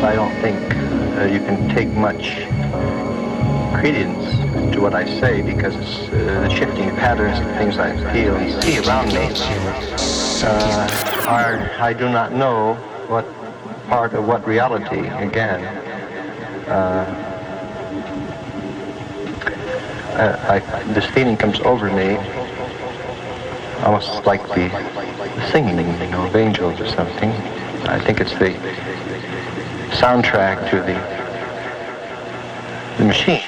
I don't think you can take much credence to what I say because the shifting patterns of things I feel and see around me I do not know what part of what reality, again. This feeling comes over me almost like the singing, of angels or something. I think it's the soundtrack to the machine.